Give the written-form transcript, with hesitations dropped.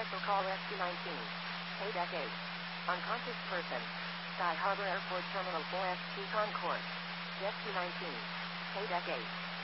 Emergency call Rescue 19. Paydeck 8. Unconscious person. Sky Harbor Airport Terminal 4ST Concourse. Rescue 19. Paydeck 8.